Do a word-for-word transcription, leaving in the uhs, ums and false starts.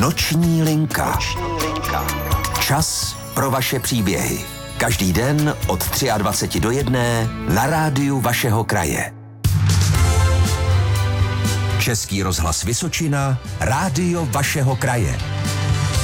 Noční linka. Noční linka. Čas pro vaše příběhy. Každý den od dvacet tři do jedné na rádiu vašeho kraje. Český rozhlas Vysočina, rádio vašeho kraje.